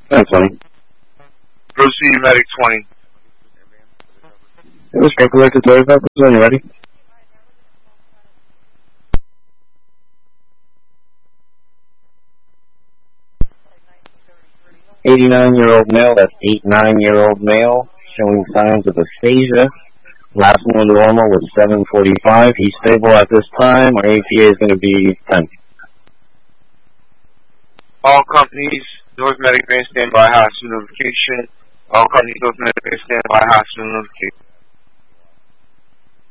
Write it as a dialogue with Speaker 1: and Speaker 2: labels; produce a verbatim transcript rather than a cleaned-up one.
Speaker 1: That's funny.
Speaker 2: Proceed, medic twenty.
Speaker 1: It was great. Collected thirty-five percent. You ready? eighty-nine-year-old male, that's eighty-nine-year-old male, showing signs of aphasia. Last known normal was seven forty-five. He's stable at this time. Our A T A is going to be ten.
Speaker 2: All companies, North Medic Band, stand by hospital notification. All companies, North Medic Band, stand by hospital notification.